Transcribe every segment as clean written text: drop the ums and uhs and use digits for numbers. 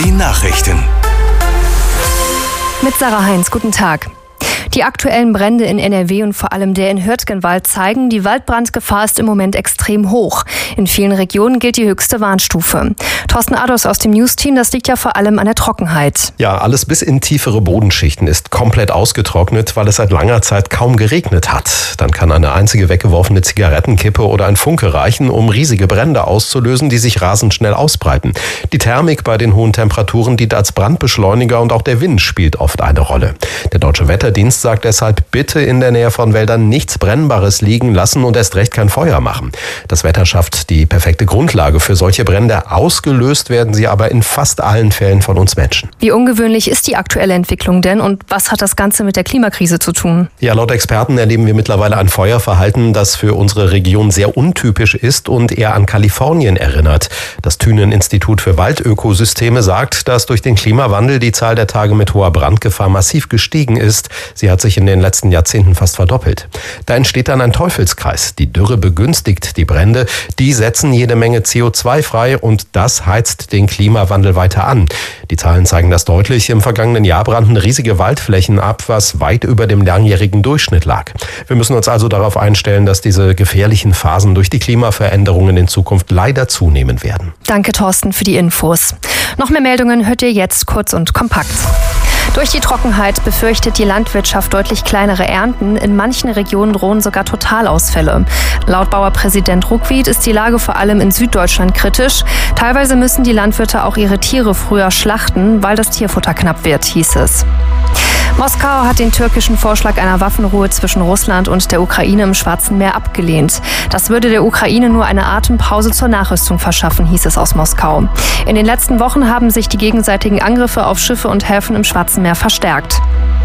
Die Nachrichten. Mit Sarah Heinz, guten Tag. Die aktuellen Brände in NRW und vor allem der in Hürtgenwald zeigen, die Waldbrandgefahr ist im Moment extrem hoch. In vielen Regionen gilt die höchste Warnstufe. Thorsten Ados aus dem News-Team, das liegt ja vor allem an der Trockenheit. Ja, alles bis in tiefere Bodenschichten ist komplett ausgetrocknet, weil es seit langer Zeit kaum geregnet hat. Dann kann eine einzige weggeworfene Zigarettenkippe oder ein Funke reichen, um riesige Brände auszulösen, die sich rasend schnell ausbreiten. Die Thermik bei den hohen Temperaturen dient als Brandbeschleuniger und auch der Wind spielt oft eine Rolle. Der Deutsche Wetterdienst sagt deshalb, bitte in der Nähe von Wäldern nichts Brennbares liegen lassen und erst recht kein Feuer machen. Das Wetter schafft die perfekte Grundlage für solche Brände. Ausgelöst werden sie aber in fast allen Fällen von uns Menschen. Wie ungewöhnlich ist die aktuelle Entwicklung denn und was hat das Ganze mit der Klimakrise zu tun? Ja, laut Experten erleben wir mittlerweile ein Feuerverhalten, das für unsere Region sehr untypisch ist und eher an Kalifornien erinnert. Das Thünen-Institut für Waldökosysteme sagt, dass durch den Klimawandel die Zahl der Tage mit hoher Brandgefahr massiv gestiegen ist. Sie hat sich in den letzten Jahrzehnten fast verdoppelt. Da entsteht dann ein Teufelskreis. Die Dürre begünstigt die Brände, die setzen jede Menge CO2 frei und das heizt den Klimawandel weiter an. Die Zahlen zeigen das deutlich. Im vergangenen Jahr brannten riesige Waldflächen ab, was weit über dem langjährigen Durchschnitt lag. Wir müssen uns also darauf einstellen, dass diese gefährlichen Phasen durch die Klimaveränderungen in Zukunft leider zunehmen werden. Danke, Thorsten, für die Infos. Noch mehr Meldungen hört ihr jetzt kurz und kompakt. Durch die Trockenheit befürchtet die Landwirtschaft deutlich kleinere Ernten. In manchen Regionen drohen sogar Totalausfälle. Laut Bauerpräsident Ruckwied ist die Lage vor allem in Süddeutschland kritisch. Teilweise müssen die Landwirte auch ihre Tiere früher schlachten, weil das Tierfutter knapp wird, hieß es. Moskau hat den türkischen Vorschlag einer Waffenruhe zwischen Russland und der Ukraine im Schwarzen Meer abgelehnt. Das würde der Ukraine nur eine Atempause zur Nachrüstung verschaffen, hieß es aus Moskau. In den letzten Wochen haben sich die gegenseitigen Angriffe auf Schiffe und Häfen im Schwarzen Meer verstärkt.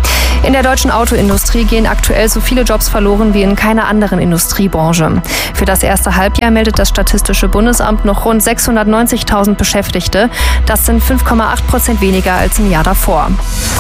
In der deutschen Autoindustrie gehen aktuell so viele Jobs verloren wie in keiner anderen Industriebranche. Für das erste Halbjahr meldet das Statistische Bundesamt noch rund 690.000 Beschäftigte. Das sind 5,8% weniger als im Jahr davor.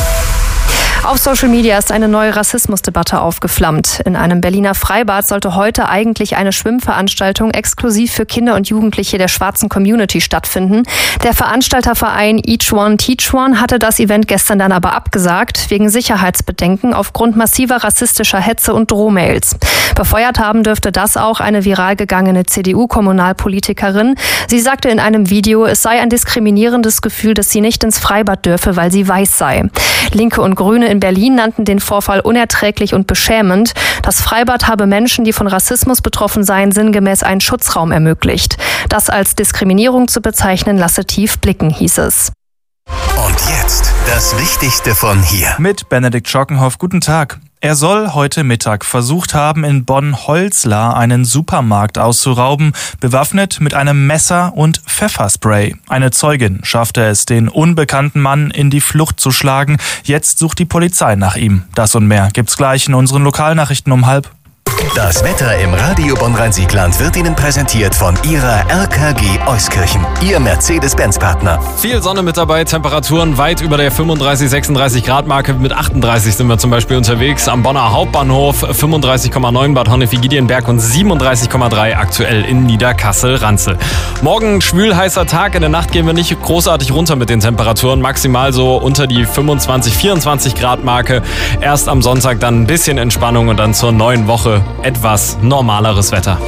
Auf Social Media ist eine neue Rassismusdebatte aufgeflammt. In einem Berliner Freibad sollte heute eigentlich eine Schwimmveranstaltung exklusiv für Kinder und Jugendliche der schwarzen Community stattfinden. Der Veranstalterverein Each One Teach One hatte das Event gestern dann aber abgesagt, wegen Sicherheitsbedenken aufgrund massiver rassistischer Hetze und Drohmails. Befeuert haben dürfte das auch eine viral gegangene CDU-Kommunalpolitikerin. Sie sagte in einem Video, es sei ein diskriminierendes Gefühl, dass sie nicht ins Freibad dürfe, weil sie weiß sei. Linke und Grüne in Berlin nannten den Vorfall unerträglich und beschämend. Das Freibad habe Menschen, die von Rassismus betroffen seien, sinngemäß einen Schutzraum ermöglicht. Das als Diskriminierung zu bezeichnen, lasse tief blicken, hieß es. Und jetzt das Wichtigste von hier. Mit Benedikt Schockenhoff, guten Tag. Er soll heute Mittag versucht haben, in Bonn-Holzlar einen Supermarkt auszurauben, bewaffnet mit einem Messer und Pfefferspray. Eine Zeugin schaffte es, den unbekannten Mann in die Flucht zu schlagen. Jetzt sucht die Polizei nach ihm. Das und mehr gibt's gleich in unseren Lokalnachrichten um 12:30. Das Wetter im Radio Bonn-Rhein-Siegland wird Ihnen präsentiert von Ihrer RKG Euskirchen, Ihr Mercedes-Benz-Partner. Viel Sonne mit dabei, Temperaturen weit über der 35, 36 Grad Marke. Mit 38 sind wir zum Beispiel unterwegs am Bonner Hauptbahnhof, 35,9 Bad Honnef-Giedienberg und 37,3 aktuell in Niederkassel-Ranzel. Morgen schwül heißer Tag, in der Nacht gehen wir nicht großartig runter mit den Temperaturen, maximal so unter die 25, 24 Grad Marke. Erst am Sonntag dann ein bisschen Entspannung und dann zur neuen Woche etwas normaleres Wetter.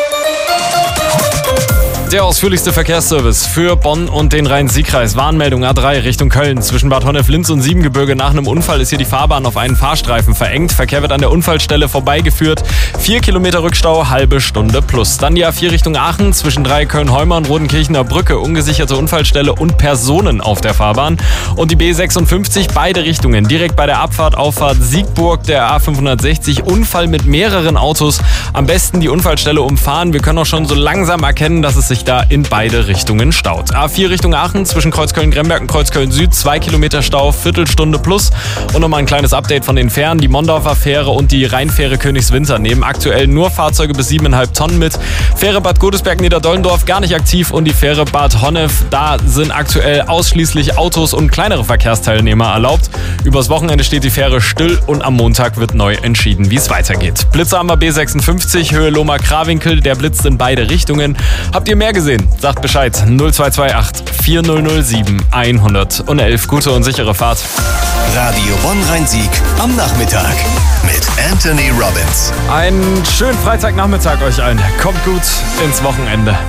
Der ausführlichste Verkehrsservice für Bonn und den Rhein-Sieg-Kreis. Warnmeldung A3 Richtung Köln. Zwischen Bad Honnef-Linz und Siebengebirge nach einem Unfall ist hier die Fahrbahn auf einen Fahrstreifen verengt. Verkehr wird an der Unfallstelle vorbeigeführt. 4 Kilometer Rückstau, halbe Stunde plus. Dann die A4 Richtung Aachen. Zwischen Köln-Heuma und Rodenkirchener Brücke. Ungesicherte Unfallstelle und Personen auf der Fahrbahn. Und die B56, beide Richtungen. Direkt bei der Auffahrt Siegburg der A560. Unfall mit mehreren Autos. Am besten die Unfallstelle umfahren. Wir können auch schon so langsam erkennen, dass es sich da in beide Richtungen staut. A4 Richtung Aachen zwischen Kreuzköln-Gremberg und Kreuzköln-Süd 2 Kilometer Stau, Viertelstunde plus. Und nochmal ein kleines Update von den Fähren. Die Mondorfer Fähre und die Rheinfähre Königswinter nehmen aktuell nur Fahrzeuge bis 7,5 Tonnen mit. Fähre Bad Godesberg-Niederdollendorf gar nicht aktiv und die Fähre Bad Honnef, da sind aktuell ausschließlich Autos und kleinere Verkehrsteilnehmer erlaubt. Übers Wochenende steht die Fähre still und am Montag wird neu entschieden, wie es weitergeht. Blitzer haben wir B56, Höhe Lohmar-Krawinkel, der blitzt in beide Richtungen. Habt ihr mehr gesehen? Sagt Bescheid. 0228 4007 111. Gute und sichere Fahrt. Radio Bonn-Rhein-Sieg am Nachmittag mit Anthony Robbins. Einen schönen Freitagnachmittag euch allen. Kommt gut ins Wochenende.